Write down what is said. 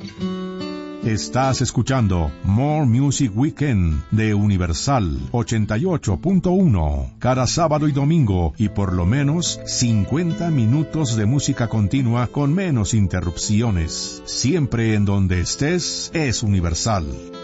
Estás escuchando More Music Weekend de Universal 88.1. Cada sábado y domingo y por lo menos 50 minutos de música continua con menos interrupciones. Siempre en donde estés es Universal.